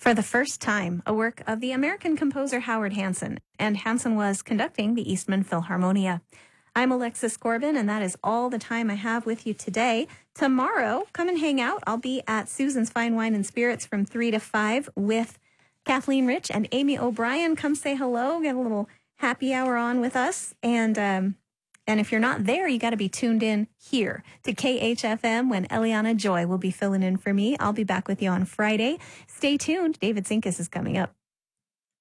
for the first time, a work of the American composer Howard Hanson, and Hanson was conducting the Eastman Philharmonia. I'm Alexis Corbin, and that is all the time I have with you today. Tomorrow, come and hang out. I'll be at Susan's Fine Wine and Spirits from 3 to 5 with Kathleen Rich and Amy O'Brien. Come say hello, get a little happy hour on with us. And if you're not there, you got to be tuned in here to KHFM when Eliana Joy will be filling in for me. I'll be back with you on Friday. Stay tuned. David Sinkus is coming up.